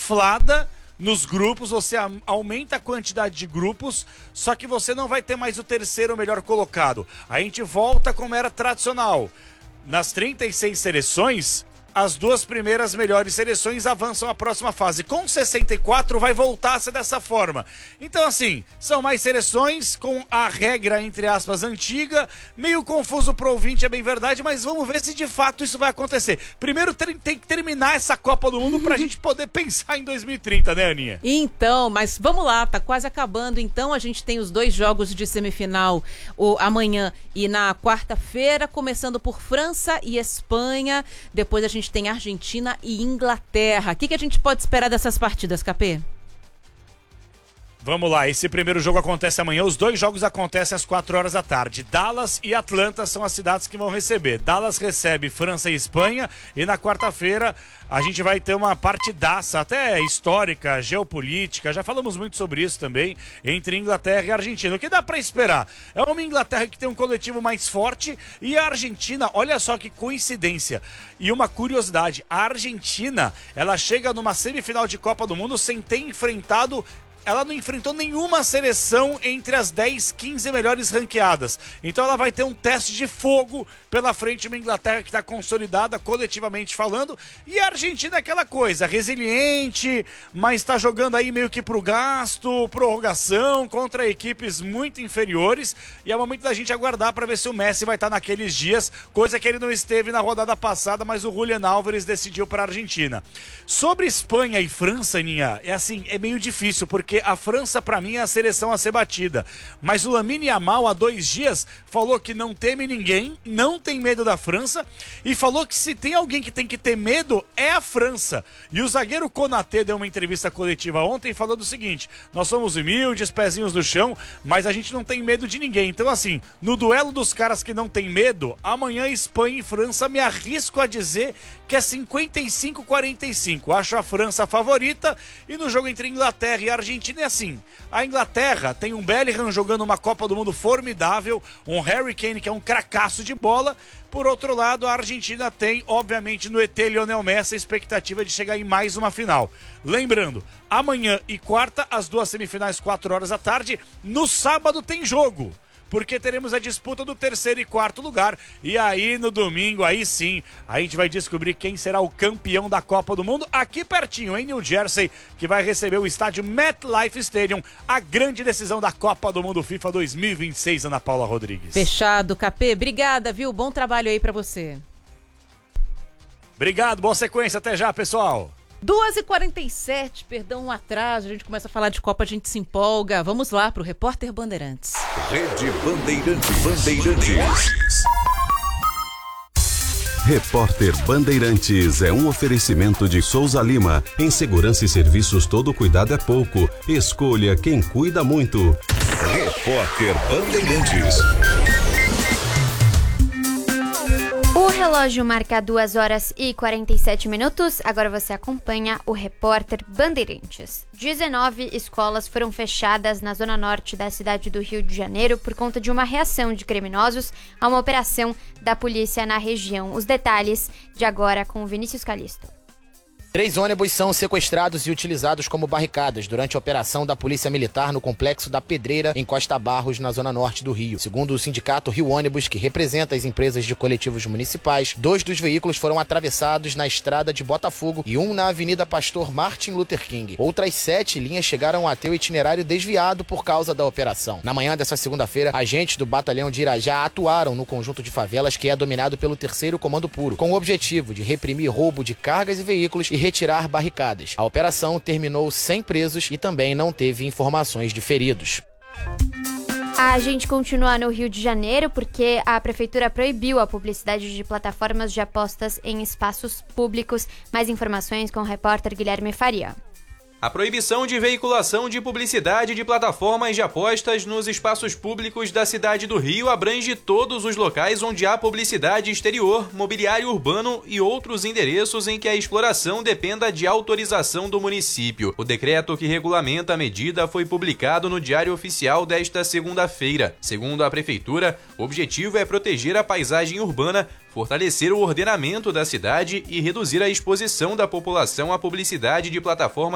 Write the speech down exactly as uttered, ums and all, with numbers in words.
inflada nos grupos, você aumenta a quantidade de grupos, só que você não vai ter mais o terceiro melhor colocado. A gente volta como era tradicional. Nas trinta e seis seleções, as duas primeiras melhores seleções avançam à próxima fase. Com sessenta e quatro vai voltar a ser dessa forma. Então, assim, são mais seleções com a regra, entre aspas, antiga. Meio confuso pro ouvinte, é bem verdade, mas vamos ver se de fato isso vai acontecer. Primeiro tem que terminar essa Copa do Mundo pra gente poder pensar em dois mil e trinta, né, Aninha? Então, mas vamos lá, tá quase acabando. Então, a gente tem os dois jogos de semifinal o, amanhã e na quarta-feira, começando por França e Espanha. Depois a gente tem Argentina e Inglaterra. O que, que a gente pode esperar dessas partidas, Capê? Vamos lá, esse primeiro jogo acontece amanhã, os dois jogos acontecem às quatro horas da tarde. Dallas e Atlanta são as cidades que vão receber. Dallas recebe França e Espanha e na quarta-feira a gente vai ter uma partidaça, até histórica, geopolítica, já falamos muito sobre isso também, entre Inglaterra e Argentina. O que dá pra esperar? É uma Inglaterra que tem um coletivo mais forte e a Argentina, olha só que coincidência. E uma curiosidade, a Argentina, ela chega numa semifinal de Copa do Mundo sem ter enfrentado... Ela não enfrentou nenhuma seleção entre as dez, quinze melhores ranqueadas. Então ela vai ter um teste de fogo pela frente, uma Inglaterra que está consolidada, coletivamente falando. E a Argentina é aquela coisa, resiliente, mas está jogando aí meio que pro gasto, prorrogação, contra equipes muito inferiores. E é o momento da gente aguardar para ver se o Messi vai estar naqueles dias, coisa que ele não esteve na rodada passada, mas o Julián Álvares decidiu para a Argentina. Sobre Espanha e França, Ninha, é assim, é meio difícil, porque a França, para mim, é a seleção a ser batida. Mas o Lamine Yamal, há dois dias, falou que não teme ninguém, não tem medo da França, e falou que se tem alguém que tem que ter medo, é a França. E o zagueiro Konaté deu uma entrevista coletiva ontem falando o seguinte: nós somos humildes, pezinhos no chão, mas a gente não tem medo de ninguém. Então, assim, no duelo dos caras que não tem medo, amanhã Espanha e França, me arrisco a dizer que é cinquenta e cinco a quarenta e cinco. Acho a França a favorita, e no jogo entre Inglaterra e Argentina é assim. A Inglaterra tem um Bellingham jogando uma Copa do Mundo formidável, um Harry Kane que é um cracaço de bola. Por outro lado, a Argentina tem, obviamente, no E T Lionel Messi, a expectativa de chegar em mais uma final. Lembrando, amanhã e quarta, as duas semifinais, quatro horas da tarde. No sábado tem jogo, porque teremos a disputa do terceiro e quarto lugar. E aí no domingo, aí sim, a gente vai descobrir quem será o campeão da Copa do Mundo, aqui pertinho, em New Jersey, que vai receber o estádio MetLife Stadium, a grande decisão da Copa do Mundo FIFA dois mil e vinte e seis, Ana Paula Rodrigues. Fechado, Capê. Obrigada, viu? Bom trabalho aí pra você. Obrigado, boa sequência. Até já, pessoal. duas e quarenta e sete, perdão um atraso, a gente começa a falar de Copa, a gente se empolga. Vamos lá pro Repórter Bandeirantes. Rede Bandeirantes. Bandeirantes. Repórter Bandeirantes é um oferecimento de Souza Lima. Em segurança e serviços, todo cuidado é pouco. Escolha quem cuida muito. Repórter Bandeirantes. O relógio marca duas horas e quarenta e sete minutos. Agora você acompanha o Repórter Bandeirantes. dezenove escolas foram fechadas na zona norte da cidade do Rio de Janeiro por conta de uma reação de criminosos a uma operação da polícia na região. Os detalhes de agora com o Vinícius Calisto. Três ônibus são sequestrados e utilizados como barricadas durante a operação da Polícia Militar no Complexo da Pedreira, em Costa Barros, na zona norte do Rio. Segundo o sindicato Rio Ônibus, que representa as empresas de coletivos municipais, dois dos veículos foram atravessados na estrada de Botafogo e um na Avenida Pastor Martin Luther King. Outras sete linhas chegaram a ter o itinerário desviado por causa da operação. Na manhã dessa segunda-feira, agentes do Batalhão de Irajá atuaram no conjunto de favelas que é dominado pelo terceiro Comando Puro, com o objetivo de reprimir roubo de cargas e veículos e retirar barricadas. A operação terminou sem presos e também não teve informações de feridos. A gente continua no Rio de Janeiro porque a prefeitura proibiu a publicidade de plataformas de apostas em espaços públicos. Mais informações com o repórter Guilherme Faria. A proibição de veiculação de publicidade de plataformas de apostas nos espaços públicos da cidade do Rio abrange todos os locais onde há publicidade exterior, mobiliário urbano e outros endereços em que a exploração dependa de autorização do município. O decreto que regulamenta a medida foi publicado no Diário Oficial desta segunda-feira. Segundo a prefeitura, o objetivo é proteger a paisagem urbana, fortalecer o ordenamento da cidade e reduzir a exposição da população à publicidade de plataformas